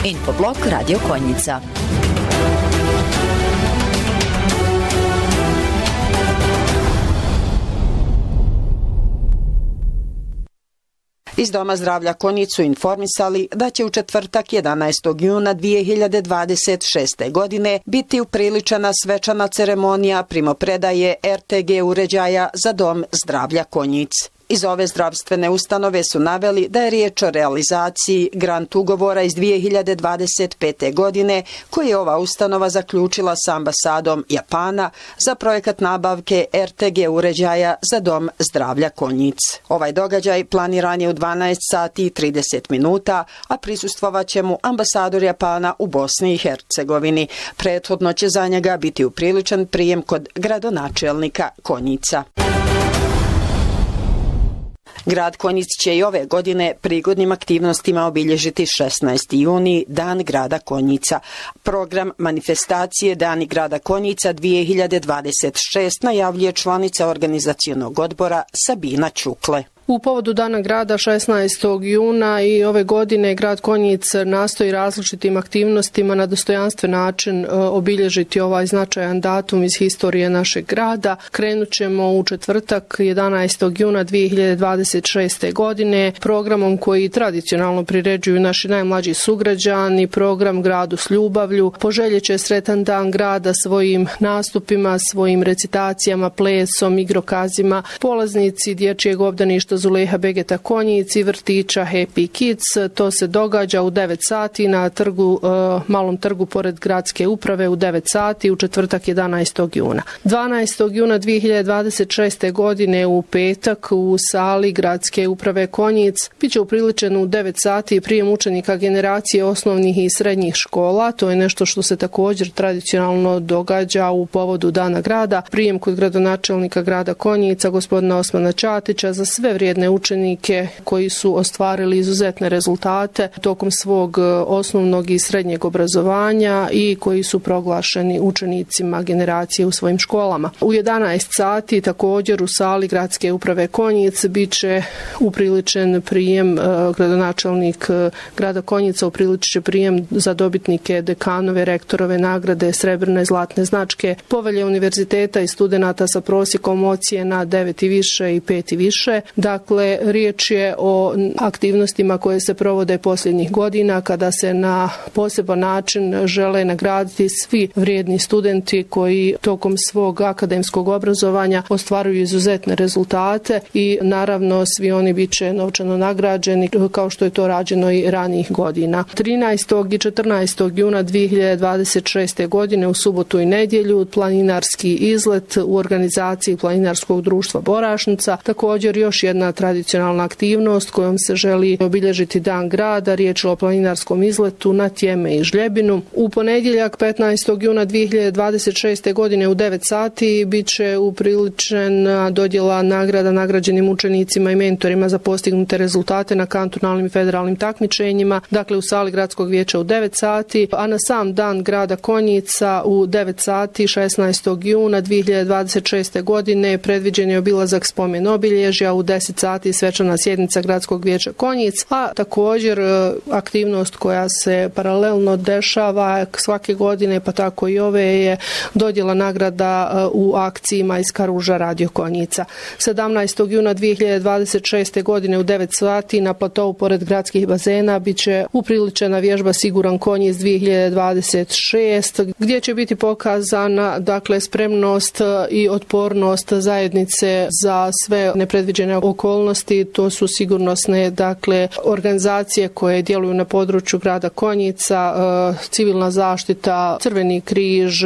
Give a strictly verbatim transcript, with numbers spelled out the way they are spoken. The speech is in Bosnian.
Infoblog Radio Konjica. Iz Doma zdravlja Konjicu informisali da će u četvrtak jedanaestog juna dvije hiljade dvadeset šeste. godine biti upriličena svečana ceremonija primopredaje er te ge uređaja za Dom zdravlja Konjic. Iz ove zdravstvene ustanove su naveli da je riječ o realizaciji grant ugovora iz dvije hiljade dvadeset pete. godine koji je ova ustanova zaključila s ambasadom Japana za projekat nabavke er te ge uređaja za Dom zdravlja Konjic. Ovaj događaj planiran je u dvanaest sati i trideset minuta, a prisustvovaće mu ambasador Japana u Bosni i Hercegovini. Prethodno će za njega biti upriličen prijem kod gradonačelnika Konjica. Grad Konjic će i ove godine prigodnim aktivnostima obilježiti šesnaesti juni, Dan grada Konjica. Program manifestacije Dani grada Konjica dvije hiljade dvadeset šeste. najavljuje članica organizacionog odbora Sabina Čukle. U povodu Dana grada šesnaestog juna i ove godine grad Konjic nastoji različitim aktivnostima na dostojanstven način obilježiti ovaj značajan datum iz historije našeg grada. Krenut ćemo u četvrtak jedanaestog juna dvije hiljade dvadeset šeste. godine programom koji tradicionalno priređuju naši najmlađi sugrađani, program Gradu s ljubavlju. Poželjet će sretan Dan grada svojim nastupima, svojim recitacijama, plesom, igrokazima. Polaznici dječjeg obdaništa Zuleha Begeta Konjic i vrtića Happy Kids. To se događa u devet sati na trgu, uh, malom trgu pored gradske uprave u devet sati u četvrtak jedanaestog juna. dvanaestog juna dvije hiljade dvadeset šeste. godine u petak u sali gradske uprave Konjic biće upriličen u devet sati prijem učenika generacije osnovnih i srednjih škola. To je nešto što se također tradicionalno događa u povodu Dana grada. Prijem kod gradonačelnika grada Konjica, gospodina Osmana Ćatića, za sve vrijedne učenike koji su ostvarili izuzetne rezultate tokom svog osnovnog i srednjeg obrazovanja i koji su proglašeni učenicima generacije u svojim školama. U jedanaest sati također u sali gradske uprave Konjic biće upriličen prijem, gradonačelnik grada Konjica upriličit će prijem za dobitnike dekanove, rektorove nagrade, srebrne, zlatne značke, povelje univerziteta i studenata sa prosjekom ocjena devet i više i pet i više. Dakle, riječ je o aktivnostima koje se provode posljednjih godina kada se na poseban način žele nagraditi svi vrijedni studenti koji tokom svog akademskog obrazovanja ostvaruju izuzetne rezultate i naravno svi oni bit će novčano nagrađeni kao što je to rađeno i ranijih godina. trinaestog i četrnaestog juna dvije hiljade dvadeset šeste. godine u subotu i nedjelju planinarski izlet u organizaciji Planinarskog društva Borašnica. Također još jedna tradicionalna aktivnost kojom se želi obilježiti Dan grada, riječ o planinarskom izletu na Tjeme i Žljebinu. U ponedjeljak petnaestog juna dvije hiljade dvadeset šeste. godine u devet sati biće upriličena dodjela nagrada nagrađenim učenicima i mentorima za postignute rezultate na kantonalnim i federalnim takmičenjima, dakle u sali gradskog vijeća u devet sati, a na sam Dan grada Konjica u devet sati šesnaestog juna dvije hiljade dvadeset šeste. godine predviđen je obilazak spomen obilježja, u deset sati svečana sjednica gradskog vijeća Konjic, a također aktivnost koja se paralelno dešava svake godine, pa tako i ove, je dodjela nagrada u akciji Majska ruža Radio Konjica. sedamnaestog juna dvije hiljade dvadeset šeste. godine u devet sati na platovu pored gradskih bazena biće upriličena vježba Siguran Konjic dvije hiljade dvadeset šeste. gdje će biti pokazana dakle spremnost i otpornost zajednice za sve nepredviđene okolnosti. To su sigurnosne dakle organizacije koje djeluju na području grada Konjica, civilna zaštita, Crveni križ,